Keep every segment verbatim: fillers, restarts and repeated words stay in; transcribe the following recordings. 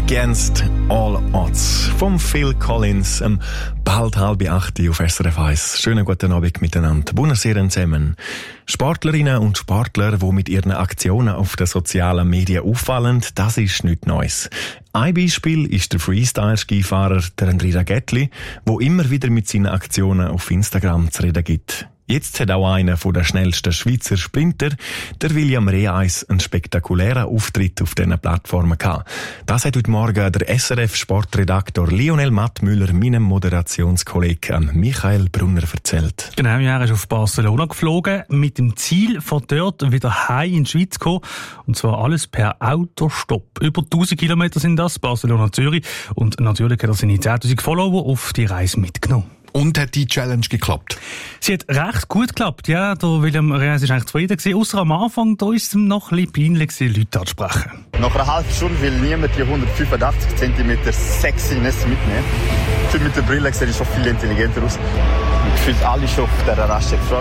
Against All Odds vom Phil Collins, um bald halb acht auf S R F eins. Schönen guten Abend miteinander. Buonasera zusammen. Sportlerinnen und Sportler, die mit ihren Aktionen auf den sozialen Medien auffallen, das ist nichts Neues. Ein Beispiel ist der Freestyle-Skifahrer André Ragettli, der immer wieder mit seinen Aktionen auf Instagram zu reden gibt. Jetzt hat auch einer der schnellsten Schweizer Sprinter, der William Reis, einen spektakulären Auftritt auf diesen Plattformen gehabt. Das hat heute Morgen der S R F-Sportredaktor Lionel Mattmüller meinem Moderationskollegen Michael Brunner erzählt. Genau, er ist auf Barcelona geflogen, mit dem Ziel, von dort wieder heim in die Schweiz zu kommen. Und zwar alles per Autostopp. Über tausend Kilometer sind das, Barcelona-Zürich. Und natürlich hat er seine zehntausend Follower auf die Reise mitgenommen. Und hat die Challenge geklappt? Sie hat recht gut geklappt, ja. Der William Reis war eigentlich zufrieden gewesen. Ausser am Anfang, da ist es noch ein bisschen peinlich gewesen, Leute anzusprechen. Nach einer halben Stunde will niemand die hundertfünfundachtzig Zentimeter Sexiness mitnehmen. Für mit der Brille sieht es schon viel intelligenter aus. Gefühlt alle schon auf der Raststätte gefragt.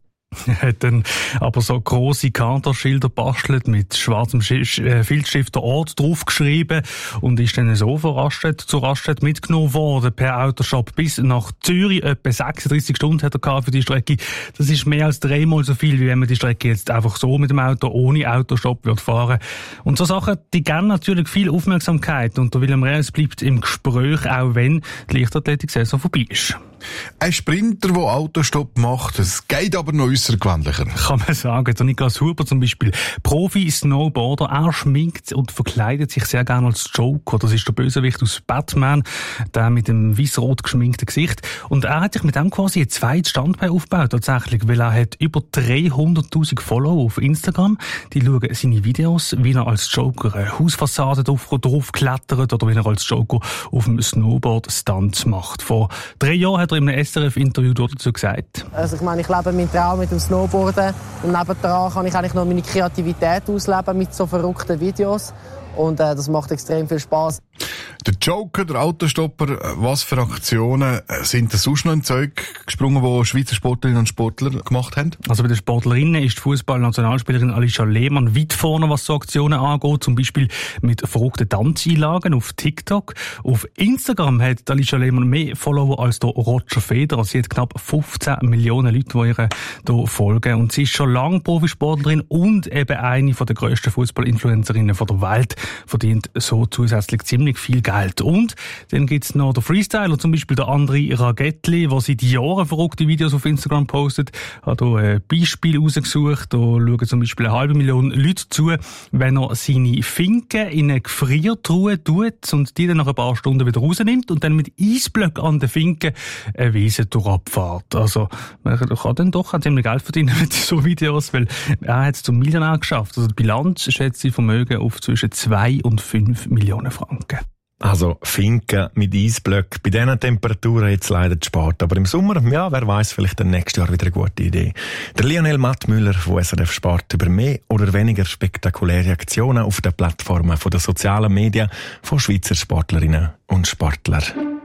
Er hat dann aber so grosse Kanterschilder bastelt mit schwarzem Filzstift der Ort draufgeschrieben und ist dann so von Raststätte zu Raststätte mitgenommen worden per Autoshop bis nach Zürich. Etwa sechsunddreissig Stunden hat er gehabt für die Strecke. Das ist mehr als dreimal so viel, wie wenn man die Strecke jetzt einfach so mit dem Auto ohne Autoshop wird fahren. Und so Sachen, die geben natürlich viel Aufmerksamkeit und der William Reis bleibt im Gespräch, auch wenn die Leichtathletik-Saison vorbei ist. Ein Sprinter, der Autostopp macht, es geht aber noch außergewöhnlicher. Kann man sagen. Der Niklas Huber zum Beispiel, Profi-Snowboarder, er schminkt und verkleidet sich sehr gerne als Joker. Das ist der Bösewicht aus Batman, der mit dem weiss-rot geschminkten Gesicht. Und er hat sich mit dem quasi ein zweites Standbein aufgebaut, tatsächlich, weil er hat über dreihunderttausend Follower auf Instagram. Die schauen seine Videos, wie er als Joker eine Hausfassade drauf, drauf klettert oder wie er als Joker auf dem Snowboard Stunts macht. Vor drei Jahren hat er in einem S R F-Interview dazu gesagt. Also ich meine, ich lebe meinen Traum mit dem Snowboarden und nebendran kann ich eigentlich noch meine Kreativität ausleben mit so verrückten Videos und äh, das macht extrem viel Spass. Der Joker, der Autostopper, was für Aktionen sind da sonst noch in Zeug gesprungen, die Schweizer Sportlerinnen und Sportler gemacht haben? Also bei den Sportlerinnen ist die Fußball-Nationalspielerin Alicia Lehmann weit vorne, was so Aktionen angeht, zum Beispiel mit verrückten Tanzeinlagen auf TikTok. Auf Instagram hat Alicia Lehmann mehr Follower als der Roger Federer. Sie hat knapp fünfzehn Millionen Leute, die ihr hier folgen. Und sie ist schon lange Profisportlerin und eben eine der grössten Fußball-Influencerinnen der Welt, verdient so zusätzlich ziemlich viel Geld. Und dann gibt's noch den Freestyler, zum Beispiel der André Ragettli, der seit Jahren verrückte Videos auf Instagram postet. Hat hier ein Beispiel rausgesucht. Da schauen zum Beispiel eine halbe Million Leute zu, wenn er seine Finken in eine Gefriertruhe tut und die dann nach ein paar Stunden wieder rausnimmt und dann mit Eisblöcken an den Finken eine Wiese durchabfährt. Also man kann dann doch auch ziemlich Geld verdienen mit so Videos, weil er hat es zum Millionär geschafft. Also die Bilanz schätzt sie Vermögen auf zwischen zwei und fünf Millionen Franken. Also Finken mit Eisblöcken, bei diesen Temperaturen jetzt leider der Sport. Aber im Sommer, ja, wer weiß, vielleicht dann nächstes Jahr wieder eine gute Idee. Der Lionel Mattmüller von S R F Sport über mehr oder weniger spektakuläre Aktionen auf den Plattformen der sozialen Medien von Schweizer Sportlerinnen und Sportlern.